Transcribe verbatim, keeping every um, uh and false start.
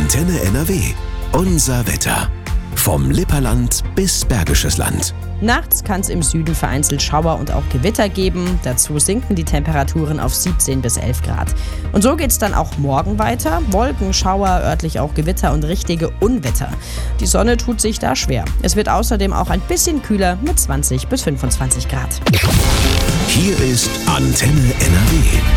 Antenne N R W. Unser Wetter. Vom Lipperland bis Bergisches Land. Nachts kann es im Süden vereinzelt Schauer und auch Gewitter geben. Dazu sinken die Temperaturen auf siebzehn bis elf Grad. Und so geht es dann auch morgen weiter. Wolken, Schauer, örtlich auch Gewitter und richtige Unwetter. Die Sonne tut sich da schwer. Es wird außerdem auch ein bisschen kühler mit zwanzig bis fünfundzwanzig Grad. Hier ist Antenne N R W.